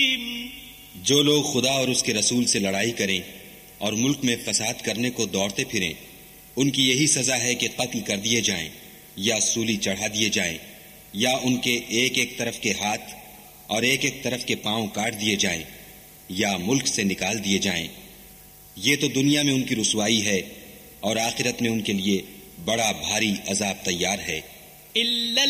जो लोग खुदा और उसके रसूल से लड़ाई करें और मुल्क में फसाद करने को दौड़ते फिरें, उनकी यही सजा है कि कत्ल कर दिए जाएं या सूली चढ़ा दिए जाएं या उनके एक एक तरफ के हाथ और एक एक तरफ के पांव काट दिए जाएं या मुल्क से निकाल दिए जाएं। ये तो दुनिया में उनकी रुसवाई है और आखिरत में उनके लिए बड़ा भारी अजाब तैयार है।